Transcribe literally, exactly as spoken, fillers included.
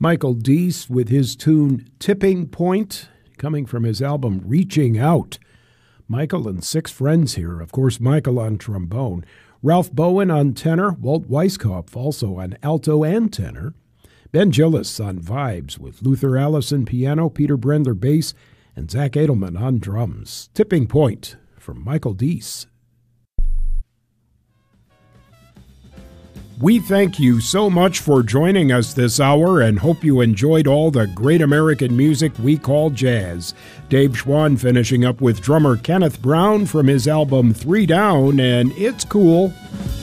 Michael Deese with his tune Tipping Point, coming from his album Reaching Out. Michael and six friends here. Of course, Michael on trombone, Ralph Bowen on tenor, Walt Weiskopf also on alto and tenor, Ben Gillis on vibes with Luther Allison piano, Peter Brendler bass, and Zach Edelman on drums. Tipping Point from Michael Deese. We thank you so much for joining us this hour and hope you enjoyed all the great American music we call jazz. Dave Schwann finishing up with drummer Kenneth Brown from his album Three Down and It's Cool.